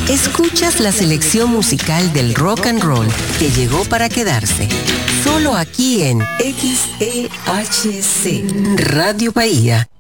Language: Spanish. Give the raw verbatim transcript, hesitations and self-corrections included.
Escuchas la selección musical del rock and roll que llegó para quedarse. Solo aquí en X E H C Radio Bahía